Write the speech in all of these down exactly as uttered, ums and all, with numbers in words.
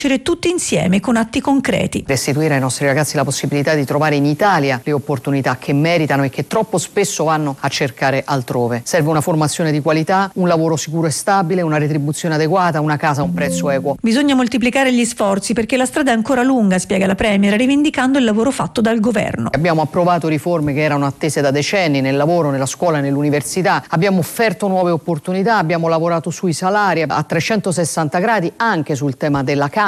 tutti insieme con atti concreti. Restituire ai nostri ragazzi la possibilità di trovare in Italia le opportunità che meritano e che troppo spesso vanno a cercare altrove. Serve una formazione di qualità, un lavoro sicuro e stabile, una retribuzione adeguata, una casa a un prezzo equo. Bisogna moltiplicare gli sforzi perché la strada è ancora lunga, spiega la Premier, rivendicando il lavoro fatto dal governo. Abbiamo approvato riforme che erano attese da decenni nel lavoro, nella scuola e nell'università. Abbiamo offerto nuove opportunità, abbiamo lavorato sui salari a trecentosessanta gradi, anche sul tema della casa.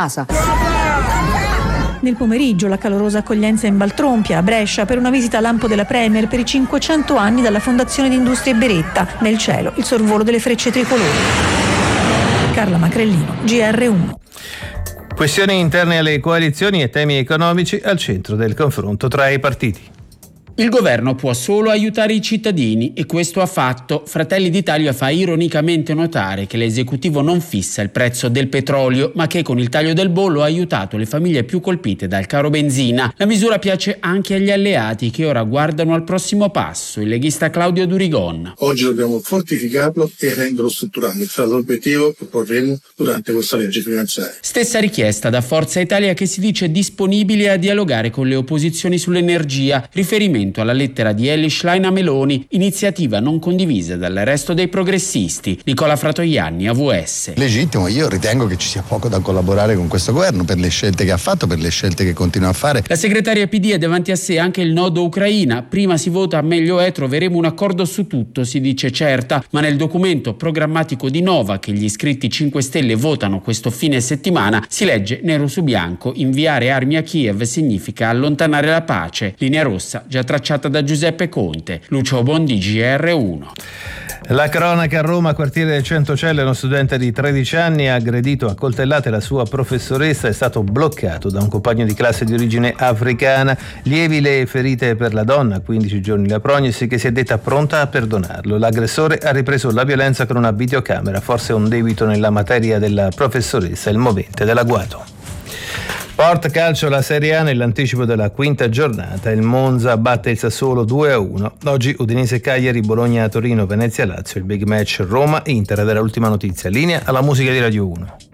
Nel pomeriggio la calorosa accoglienza in Valtrompia, a Brescia, per una visita a lampo della Premier per i cinquecento anni dalla Fondazione di Industrie Beretta. Nel cielo il sorvolo delle frecce tricolori. Carla Macrellino, G R uno. Questioni interne alle coalizioni e temi economici al centro del confronto tra i partiti. Il governo può solo aiutare i cittadini e questo ha fatto. Fratelli d'Italia fa ironicamente notare che l'esecutivo non fissa il prezzo del petrolio, ma che con il taglio del bollo ha aiutato le famiglie più colpite dal caro benzina. La misura piace anche agli alleati che ora guardano al prossimo passo, il leghista Claudio Durigon. Oggi dobbiamo fortificarlo e renderlo strutturale. Sarà l'obiettivo che porremo durante questa legge finanziaria. Stessa richiesta da Forza Italia, che si dice disponibile a dialogare con le opposizioni sull'energia, riferimento alla lettera di Elly Schlein a Meloni, iniziativa non condivisa dal resto dei progressisti. Nicola Fratoianni, A V S. Legittimo, io ritengo che ci sia poco da collaborare con questo governo per le scelte che ha fatto, per le scelte che continua a fare. La segretaria P D ha davanti a sé anche il nodo Ucraina. Prima si vota, meglio è, troveremo un accordo su tutto, si dice certa, ma nel documento programmatico di Nova che gli iscritti cinque Stelle votano questo fine settimana si legge nero su bianco: inviare armi a Kiev significa allontanare la pace. Linea rossa già tracciata da Giuseppe Conte. Lucio Bondi, G R uno. La cronaca a Roma, quartiere del Centocelle, uno studente di tredici anni ha aggredito a coltellate la sua professoressa, è stato bloccato da un compagno di classe di origine africana. Lievi le ferite per la donna, quindici giorni la prognosi, che si è detta pronta a perdonarlo. L'aggressore ha ripreso la violenza con una videocamera, forse un debito nella materia della professoressa, il movente dell'agguato. Sport calcio, la Serie A nell'anticipo della quinta giornata. Il Monza batte il Sassuolo due a uno. Oggi Udinese Cagliari, Bologna Torino, Venezia Lazio, il big match Roma Inter. Ed era l'ultima notizia. Linea alla musica di Radio uno.